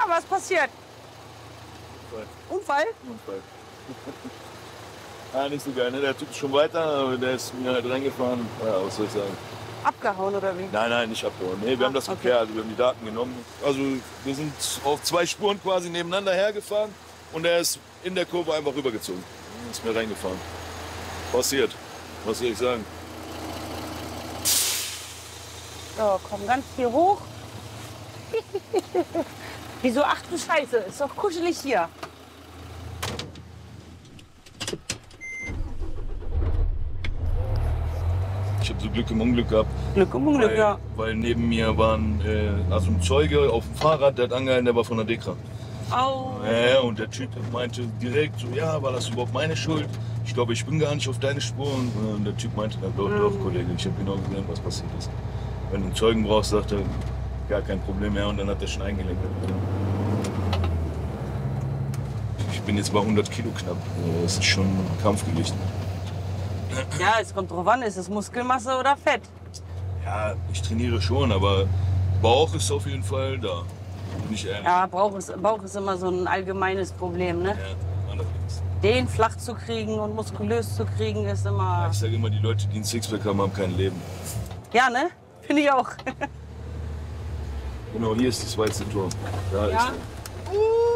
was passiert? Unfall? Unfall. Ah, nicht so geil, ne? Der Typ ist schon weiter, aber der ist mir halt reingefahren. Ja, was soll ich sagen? Abgehauen oder wie? Nein, nicht abgehauen. Nee, wir haben das geklärt, also wir haben die Daten genommen. Also wir sind auf 2 Spuren quasi nebeneinander hergefahren und er ist in der Kurve einfach rübergezogen. Ist mir reingefahren. Passiert. Was soll ich sagen? So, komm ganz hier hoch. Wieso? Ach du Scheiße, ist doch kuschelig hier. Ich habe so Glück im Unglück gehabt. Glück im Unglück, ja. Weil neben mir waren also ein Zeuge auf dem Fahrrad, der hat angehalten, der war von der Dekra. Au. Ja, und der Typ meinte direkt so, ja, war das überhaupt meine Schuld? Ich glaube, ich bin gar nicht auf deine Spuren. Und der Typ meinte dann, doch, Kollege, ich habe genau gesehen, was passiert ist. Wenn du einen Zeugen brauchst, sagt er, gar kein Problem mehr. Und dann hat er schon eingelenkt. Ich bin jetzt bei 100 Kilo knapp. Das ist schon Kampfgewicht. Ja, es kommt drauf an, ist es Muskelmasse oder Fett? Ja, ich trainiere schon, aber Bauch ist auf jeden Fall da. Bin ich ehrlich. Ja, Bauch ist immer so ein allgemeines Problem, ne? Ja, allerdings. Den flach zu kriegen und muskulös zu kriegen, ist immer... Ich sage immer, die Leute, die ein Sixpack haben, haben kein Leben. Ja, ne? Finde ich auch. Genau, hier ist das weiße Tor. Da Ja. ist er.